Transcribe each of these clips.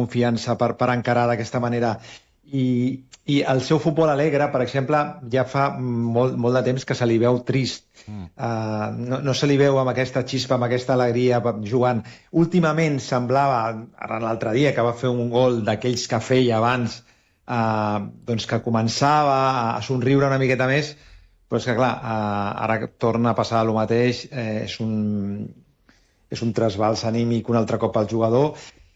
confiança per encarar d'aquesta manera. I el seu futbol alegre, per exemple, ja fa molt de temps que se li veu trist. No se li veu amb aquesta xispa, amb aquesta alegria jugant. Últimament semblava, ara l'altre dia, que va fer un gol d'aquells que feia abans, doncs que començava a somriure una miqueta més, però és que clar, ara torna a passar el mateix, és un trasbals anímic un altre cop al jugador,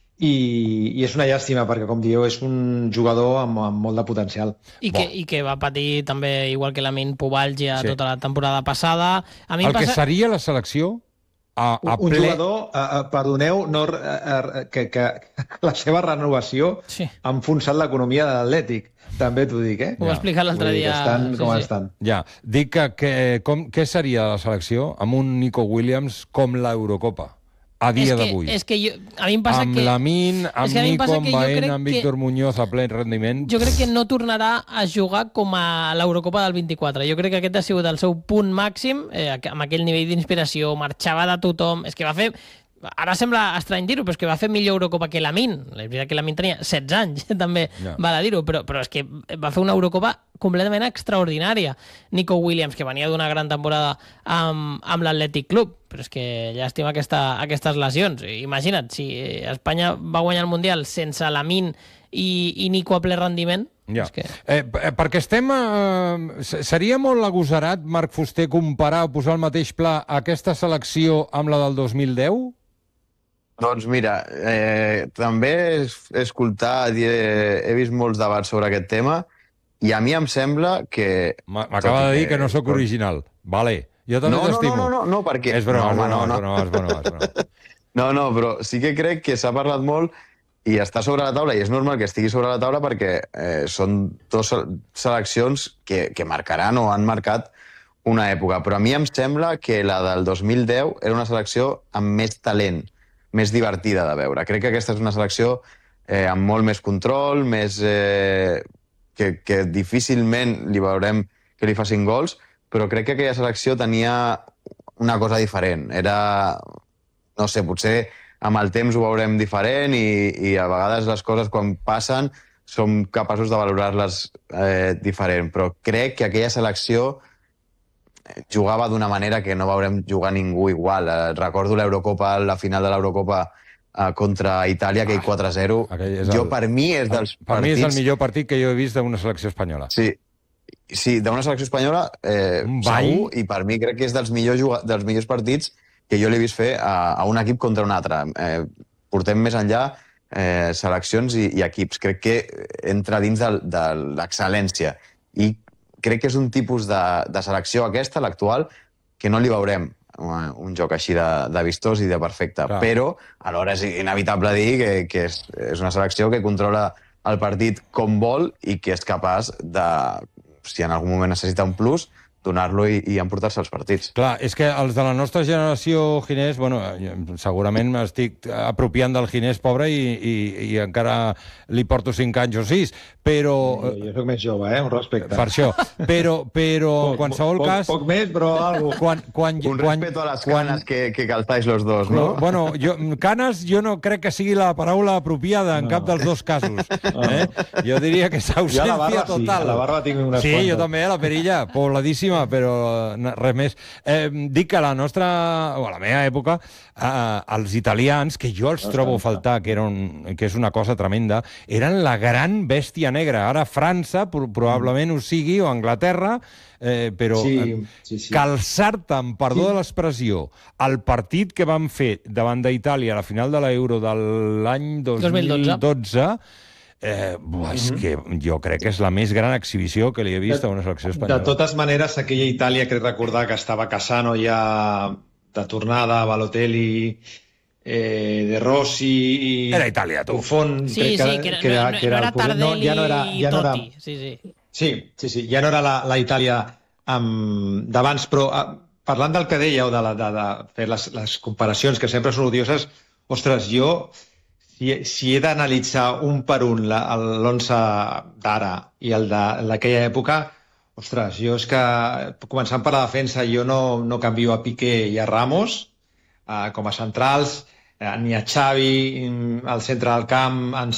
i és una llàstima perquè, com dieu, és un jugador amb molt de potencial. I que va patir també, igual que Lamine, pubalgia tota la temporada passada. El que seria la selecció un jugador, perdoneu, que la seva renovació ha enfonsat l'economia de l'Atlètic. També t'ho dic, Ho va explicar l'altre dia. Estan com estan. Ja, dic que què seria la selecció amb un Nico Williams com l'Eurocopa? A dia d'avui. És que a mi em passa que... Amb Lamine, amb Nico, amb Baena, amb Víctor Muñoz a ple rendiment... Jo crec que no tornarà a jugar com a l'Eurocopa del 24. Jo crec que aquest ha sigut el seu punt màxim, amb aquell nivell d'inspiració, marxava de tothom... És que va fer... Ara sembla estrany dir-ho, però és que va fer millor Eurocopa que Lamine. La veritat que Lamine tenia 16 anys, també val a dir-ho, però és que va fer una Eurocopa completament extraordinària. Nico Williams, que venia d'una gran temporada amb l'Atlètic Club, però és que llàstima aquestes lesions. Imagina't, si Espanya va guanyar el Mundial sense Lamine i Nico a ple rendiment... Ja. Perquè estem... Seria molt agosarat, Marc Fuster, comparar o posar al mateix pla aquesta selecció amb la del 2010? Doncs mira, també he escoltat i he vist molts debats sobre aquest tema i a mi em sembla que... M'acaba de dir que no sóc original. Vale, jo també t'estimo. No, perquè... És broma, és broma. No, però sí que crec que s'ha parlat molt i està sobre la taula, i és normal que estigui sobre la taula perquè són dues seleccions que marcaran o han marcat una època. Però a mi em sembla que la del 2010 era una selecció amb més talent, més divertida de veure. Crec que aquesta és una selecció amb molt més control, més que difícilment li veurem que li facin gols, però crec que aquella selecció tenia una cosa diferent. Era, no sé, potser amb el temps ho veurem diferent i a vegades les coses quan passen som capaços de valorar-les diferent, però crec que aquella selecció jugava d'una manera que no veurem jugar ningú igual. Recordo l'Eurocopa, la final de l'Eurocopa contra Itàlia, aquell 4-0. Per mi és dels partits... Per mi és el millor partit que jo he vist d'una selecció espanyola. Sí, d'una selecció espanyola segur, i per mi crec que és dels millors partits que jo l'he vist fer a un equip contra un altre. Portem més enllà seleccions i equips. Crec que entra dins de l'excel·lència. I crec que és un tipus de selecció aquesta, l'actual, que no li veurem un joc així de vistós i de perfecte. Clar. Però alhora és inevitable dir que és una selecció que controla el partit com vol i que és capaç de, si en algun moment necessita un plus, donar-lo i emportar-se els partits. Clar, és que els de la nostra generació, Ginés, bueno, segurament m'estic apropiant del Ginés pobre i encara li porto 5 anys o 6, però... Jo soc més jove, un respecte. Per això, però en qualsevol cas... Poc més, però algo. Un respeto a les canes que calzáis los dos, no? Bueno, canes jo no crec que sigui la paraula apropiada en cap dels dos casos. Jo diria que és ausència total. A la barba tinc unes quantes. Sí, jo també, a la perilla, pobladíssima, però res més. Dic que a la nostra, o a la meva època, els italians, que jo els trobo a faltar, que és una cosa tremenda, eren la gran bèstia negra. Ara França probablement ho sigui, o Anglaterra, però calçar-te, amb perdó de l'expressió, el partit que van fer davant d'Itàlia a la final de l'Euro de l'any 2012... és que jo crec que és la més gran exhibició que li he vist a una selecció espanyola. De totes maneres, aquella Itàlia, crec recordar que estava Cassano ja de tornada, Balotelli, De Rossi... Era Itàlia, tu. Buffon, sí, que no era Tardelli i Totti. Sí, ja no era la Itàlia d'abans, però parlant del que dèieu, de fer les comparacions, que sempre són odioses, ostres, jo... Si he d'analitzar un per un l'11 d'ara i el d'aquella època, ostres, jo és que, començant per la defensa, jo no canvio a Piqué i a Ramos com a centrals, ni a Xavi al centre del camp,